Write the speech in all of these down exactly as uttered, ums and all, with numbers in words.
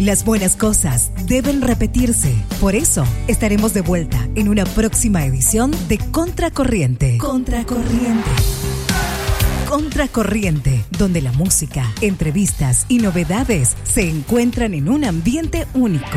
Las buenas cosas deben repetirse. Por eso, estaremos de vuelta en una próxima edición de Contracorriente. Contracorriente. Contracorriente, donde la música, entrevistas y novedades se encuentran en un ambiente único.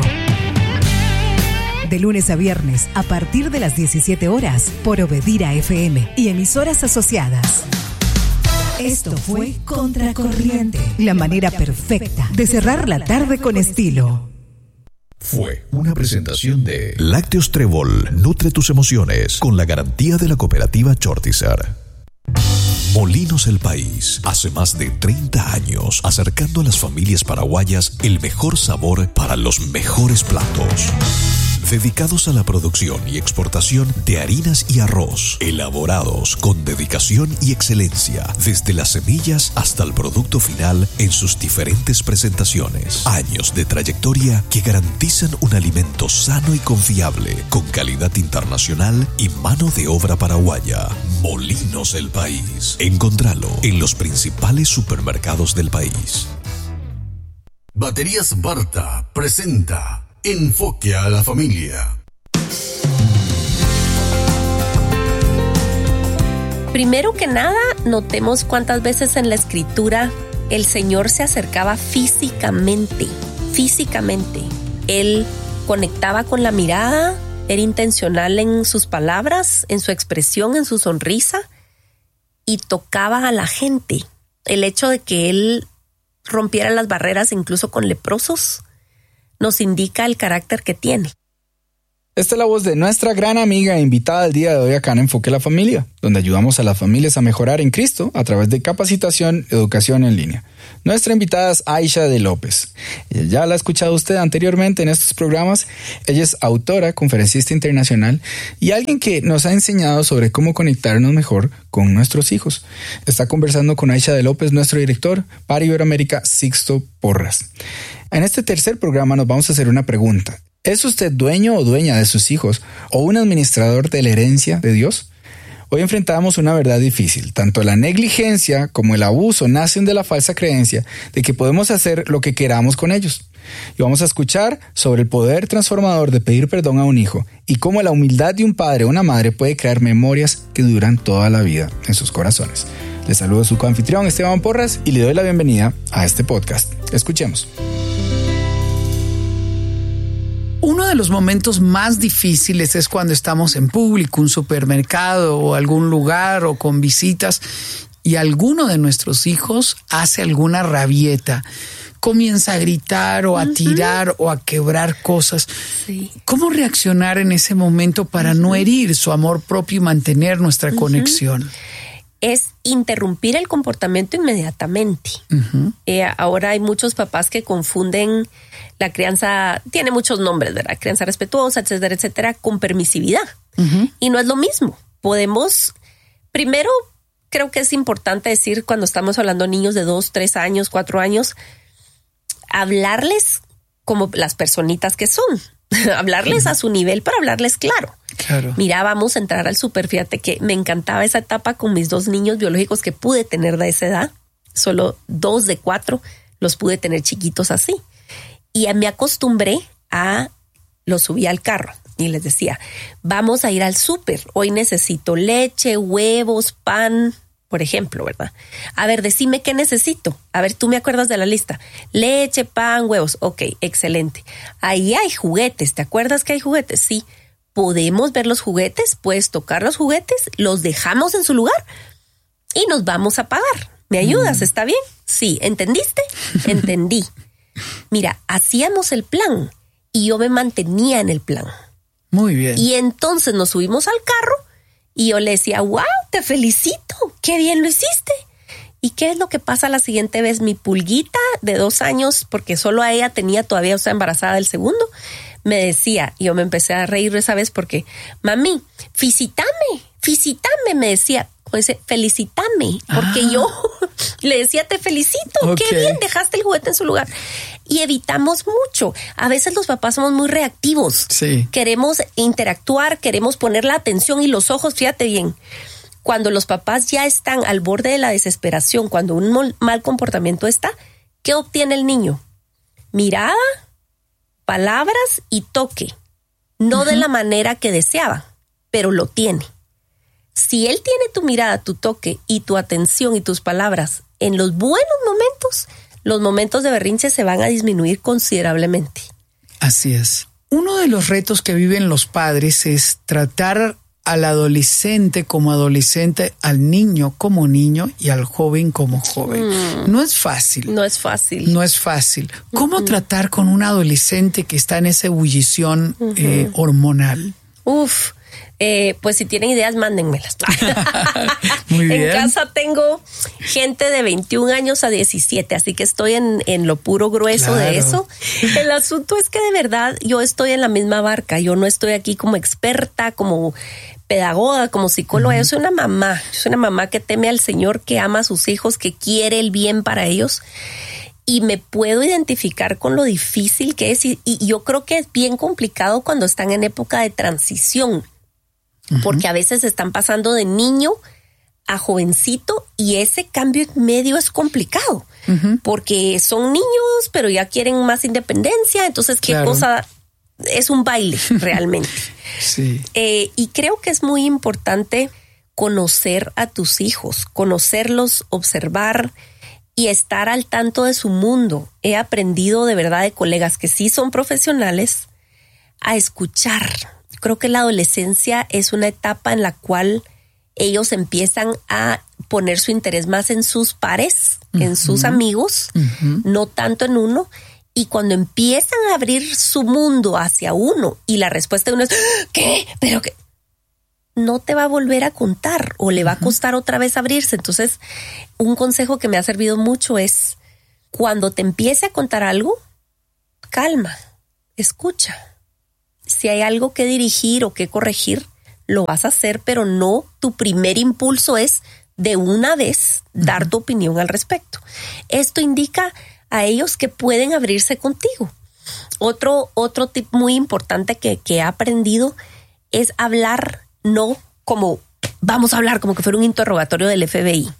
De lunes a viernes, a partir de las diecisiete horas, por Obedira F M y emisoras asociadas. Esto fue Contracorriente, la manera perfecta de cerrar la tarde con estilo. Fue una presentación de Lácteos Trébol, nutre tus emociones con la garantía de la cooperativa Chortizar. Molinos El País, hace más de treinta años, acercando a las familias paraguayas el mejor sabor para los mejores platos. Dedicados a la producción y exportación de harinas y arroz, elaborados con dedicación y excelencia, desde las semillas hasta el producto final en sus diferentes presentaciones. Años de trayectoria que garantizan un alimento sano y confiable, con calidad internacional y mano de obra paraguaya. Molinos El País. Encontralo en los principales supermercados del país. Baterías Barta presenta Enfoque a la Familia. Primero que nada, notemos cuántas veces en la escritura el Señor se acercaba físicamente, físicamente. Él conectaba con la mirada, era intencional en sus palabras, en su expresión, en su sonrisa, y tocaba a la gente. El hecho de que Él rompiera las barreras incluso con leprosos nos indica el carácter que tiene. Esta es la voz de nuestra gran amiga e invitada el día de hoy acá en Enfoque a la Familia, donde ayudamos a las familias a mejorar en Cristo a través de capacitación, educación en línea. Nuestra invitada es Aisha de López. Ella ya la ha escuchado usted anteriormente en estos programas. Ella es autora, conferencista internacional y alguien que nos ha enseñado sobre cómo conectarnos mejor con nuestros hijos. Está conversando con Aisha de López, nuestro director para Iberoamérica, Sixto Porras. En este tercer programa nos vamos a hacer una pregunta. ¿Es usted dueño o dueña de sus hijos o un administrador de la herencia de Dios? Hoy enfrentamos una verdad difícil. Tanto la negligencia como el abuso nacen de la falsa creencia de que podemos hacer lo que queramos con ellos. Y vamos a escuchar sobre el poder transformador de pedir perdón a un hijo y cómo la humildad de un padre o una madre puede crear memorias que duran toda la vida en sus corazones. Les saludo a su coanfitrión Esteban Porras y le doy la bienvenida a este podcast. Escuchemos. Uno de los momentos más difíciles es cuando estamos en público, un supermercado o algún lugar o con visitas y alguno de nuestros hijos hace alguna rabieta, comienza a gritar o a uh-huh. tirar o a quebrar cosas. Sí. ¿Cómo reaccionar en ese momento para uh-huh. no herir su amor propio y mantener nuestra uh-huh. conexión? Es interrumpir el comportamiento inmediatamente. Uh-huh. Eh, ahora hay muchos papás que confunden la crianza, tiene muchos nombres, ¿verdad? Crianza respetuosa, etcétera, etcétera, con permisividad. Uh-huh. Y no es lo mismo. Podemos, primero, creo que es importante decir cuando estamos hablando de niños de dos, tres años, cuatro años, hablarles como las personitas que son. hablarles uh-huh. a su nivel, pero hablarles claro. Claro. Mira, vamos a entrar al súper. Fíjate que me encantaba esa etapa con mis dos niños biológicos que pude tener de esa edad. Solo dos de cuatro los pude tener chiquitos así. Y me acostumbré a, los subí al carro y les decía, vamos a ir al súper. Hoy necesito leche, huevos, pan, por ejemplo, ¿verdad? A ver, decime qué necesito. A ver, tú me acuerdas de la lista. Leche, pan, huevos. Ok, excelente. Ahí hay juguetes. ¿Te acuerdas que hay juguetes? Sí. Podemos ver los juguetes, puedes tocar los juguetes, los dejamos en su lugar y nos vamos a pagar. ¿Me ayudas? ¿Está bien? Sí. ¿Entendiste? Entendí. Mira, hacíamos el plan y yo me mantenía en el plan. Muy bien. Y entonces nos subimos al carro y yo le decía, wow, te felicito, qué bien lo hiciste. ¿Y qué es lo que pasa la siguiente vez? Mi pulguita de dos años, porque solo a ella tenía todavía, o sea, embarazada del segundo, me decía, y yo me empecé a reír esa vez porque, mami, felicítame, felicítame, me decía. Dice, felicítame, porque ah. yo le decía, te felicito, okay. Qué bien, dejaste el juguete en su lugar. Y evitamos mucho. A veces los papás somos muy reactivos. Sí. Queremos interactuar, queremos poner la atención y los ojos, fíjate bien. Cuando los papás ya están al borde de la desesperación, cuando un mal comportamiento está, ¿qué obtiene el niño? Mirada, palabras y toque, no uh-huh. de la manera que deseaba, pero lo tiene. Si él tiene tu mirada, tu toque y tu atención y tus palabras en los buenos momentos, los momentos de berrinche se van a disminuir considerablemente. Así es. Uno de los retos que viven los padres es tratar al adolescente como adolescente, al niño como niño y al joven como joven. Mm. No es fácil. No es fácil. No es fácil. ¿Cómo uh-huh. tratar con un adolescente que está en esa ebullición uh-huh. eh, hormonal? Uf. Eh, pues si tienen ideas, mándenmelas. Muy bien. En casa tengo gente de veintiún años a diecisiete, así que estoy en, en lo puro grueso claro. de eso. El asunto es que de verdad yo estoy en la misma barca. Yo no estoy aquí como experta, como pedagoga, como psicóloga. Uh-huh. Yo soy una mamá. Yo soy una mamá que teme al Señor, que ama a sus hijos, que quiere el bien para ellos. Y me puedo identificar con lo difícil que es. Y, y yo creo que es bien complicado cuando están en época de transición. Porque a veces están pasando de niño a jovencito y ese cambio en medio es complicado. Uh-huh. Porque son niños, pero ya quieren más independencia. Entonces, ¿qué claro. cosa? Es un baile realmente. Sí. Eh, y creo que es muy importante conocer a tus hijos, conocerlos, observar y estar al tanto de su mundo. He aprendido de verdad de colegas que sí son profesionales a escuchar. Creo que la adolescencia es una etapa en la cual ellos empiezan a poner su interés más en sus pares, uh-huh. en sus amigos, uh-huh. no tanto en uno. Y cuando empiezan a abrir su mundo hacia uno y la respuesta de uno es ¿qué? ¿Pero qué? No te va a volver a contar o le va uh-huh. a costar otra vez abrirse. Entonces, un consejo que me ha servido mucho es cuando te empiece a contar algo, calma, escucha. Si hay algo que dirigir o que corregir, lo vas a hacer, pero no tu primer impulso es de una vez dar uh-huh. tu opinión al respecto. Esto indica a ellos que pueden abrirse contigo. Otro, otro tip muy importante que, que he aprendido es hablar no como vamos a hablar como que fuera un interrogatorio del F B I.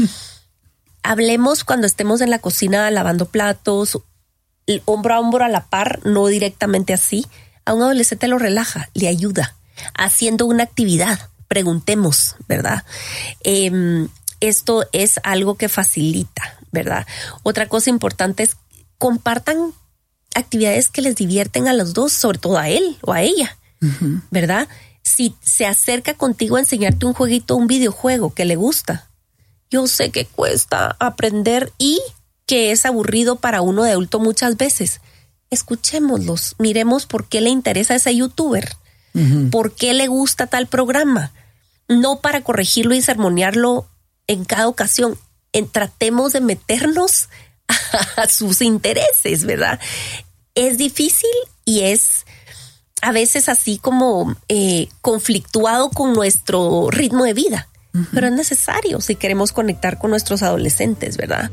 Hablemos cuando estemos en la cocina lavando platos, hombro a hombro a la par, no directamente así. A un adolescente lo relaja, le ayuda, haciendo una actividad. Preguntemos, ¿verdad? Eh, esto es algo que facilita, ¿verdad? Otra cosa importante es compartan actividades que les divierten a los dos, sobre todo a él o a ella, uh-huh. ¿verdad? Si se acerca contigo a enseñarte un jueguito, un videojuego que le gusta, yo sé que cuesta aprender y que es aburrido para uno de adulto muchas veces. Escuchémoslos, miremos por qué le interesa a ese youtuber, uh-huh. por qué le gusta tal programa, no para corregirlo y sermonearlo en cada ocasión. En, tratemos de meternos a, a sus intereses, ¿verdad? Es difícil y es a veces así como eh, conflictuado con nuestro ritmo de vida, uh-huh. pero es necesario si queremos conectar con nuestros adolescentes, ¿verdad?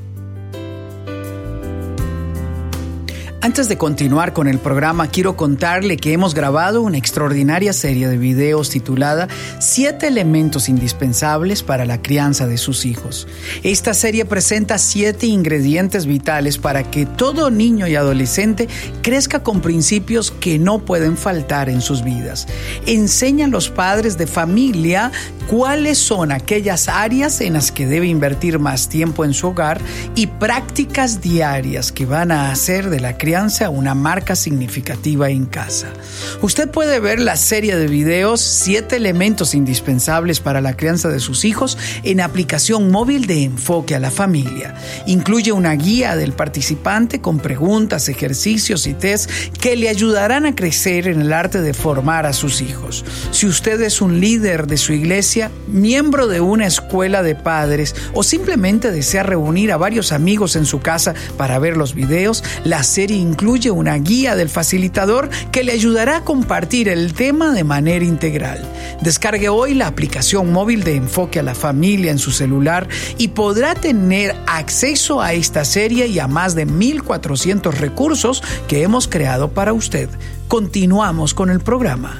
Antes de continuar con el programa, quiero contarle que hemos grabado una extraordinaria serie de videos titulada Siete elementos indispensables para la crianza de sus hijos. Esta serie presenta siete ingredientes vitales para que todo niño y adolescente crezca con principios que no pueden faltar en sus vidas. Enseña a los padres de familia cuáles son aquellas áreas en las que debe invertir más tiempo en su hogar y prácticas diarias que van a hacer de la crianza una marca significativa en casa. Usted puede ver la serie de videos Siete elementos indispensables para la crianza de sus hijos en aplicación móvil de Enfoque a la Familia. Incluye una guía del participante con preguntas, ejercicios y test que le ayudarán a crecer en el arte de formar a sus hijos. Si usted es un líder de su iglesia, miembro de una escuela de padres o simplemente desea reunir a varios amigos en su casa para ver los videos, la serie incluye una guía del facilitador que le ayudará a compartir el tema de manera integral. Descargue hoy la aplicación móvil de Enfoque a la Familia en su celular y podrá tener acceso a esta serie y a más de mil cuatrocientos recursos que hemos creado para usted. Continuamos con el programa.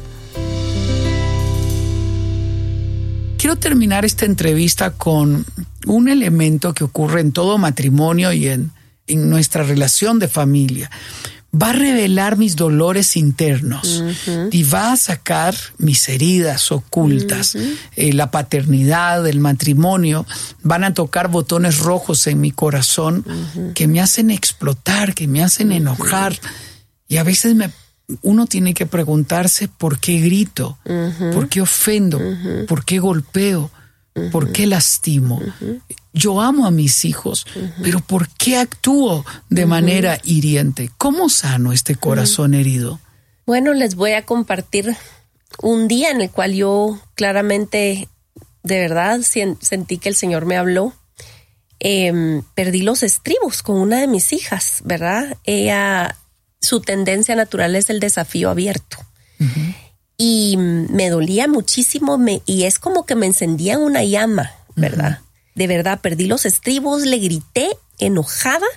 Quiero terminar esta entrevista con un elemento que ocurre en todo matrimonio y en en nuestra relación de familia. va a revelar mis dolores internos uh-huh. y va a sacar mis heridas ocultas. Uh-huh. Eh, la paternidad, el matrimonio, van a tocar botones rojos en mi corazón uh-huh. que me hacen explotar, que me hacen uh-huh. enojar. Y a veces me, uno tiene que preguntarse por qué grito, uh-huh. por qué ofendo, uh-huh. por qué golpeo, uh-huh. por qué lastimo. Uh-huh. Yo amo a mis hijos, uh-huh. pero ¿por qué actúo de uh-huh. manera hiriente? ¿Cómo sano este corazón uh-huh. herido? Bueno, les voy a compartir un día en el cual yo claramente, de verdad, sentí que el Señor me habló. Eh, perdí los estribos con una de mis hijas, ¿verdad? Ella, su tendencia natural es el desafío abierto. Uh-huh. Y me dolía muchísimo me, y es como que me encendía una llama, ¿verdad? Uh-huh. De verdad, perdí los estribos, le grité enojada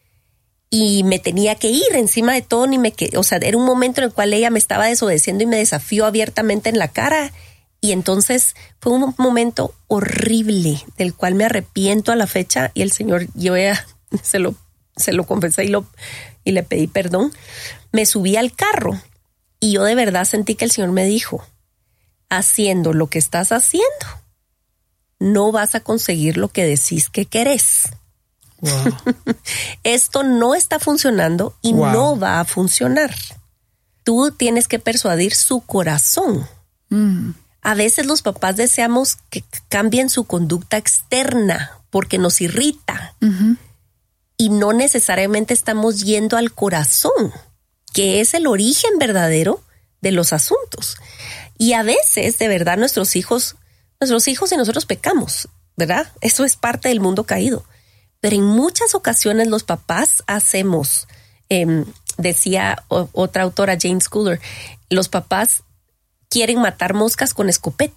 y me tenía que ir encima de todo. Ni me que, o sea, era un momento en el cual ella me estaba desobedeciendo y me desafió abiertamente en la cara. Y entonces fue un momento horrible del cual me arrepiento a la fecha. Y el Señor, yo ya se lo, se lo confesé y, lo, y le pedí perdón. Me subí al carro y yo de verdad sentí que el Señor me dijo, haciendo lo que estás haciendo, no vas a conseguir lo que decís que querés. Wow. Esto no está funcionando y wow. no va a funcionar. Tú tienes que persuadir su corazón. Mm. A veces los papás deseamos que cambien su conducta externa porque nos irrita. Uh-huh. Y no necesariamente estamos yendo al corazón, que es el origen verdadero de los asuntos. Y a veces, de verdad, nuestros hijos... Nuestros hijos y nosotros pecamos, ¿verdad? Eso es parte del mundo caído. Pero en muchas ocasiones los papás hacemos, eh, decía o, otra autora, Jane Scudder, los papás quieren matar moscas con escopeta.